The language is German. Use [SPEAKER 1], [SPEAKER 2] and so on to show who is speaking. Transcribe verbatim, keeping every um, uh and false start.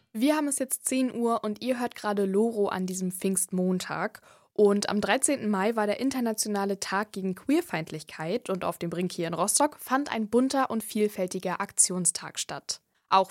[SPEAKER 1] Wir haben es jetzt zehn Uhr und ihr hört gerade Loro an diesem Pfingstmontag. Und am dreizehnten Mai war der internationale Tag gegen Queerfeindlichkeit und auf dem Brink hier in Rostock fand ein bunter und vielfältiger Aktionstag statt.